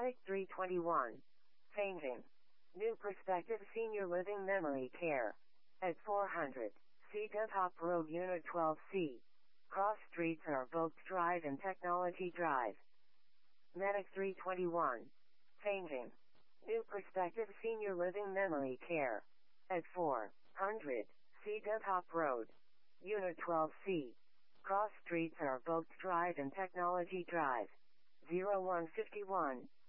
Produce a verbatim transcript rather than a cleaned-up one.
Medic three twenty-one. Changing. New Perspective Senior Living Memory Care. At four hundred C Dentop Road Unit twelve C. Cross Streets are Vogt Drive and Technology Drive. Medic three twenty-one. Changing. New Perspective Senior Living Memory Care. At four hundred C Dentop Road. Unit twelve C. Cross Streets are Vogt Drive and Technology Drive. zero one five one.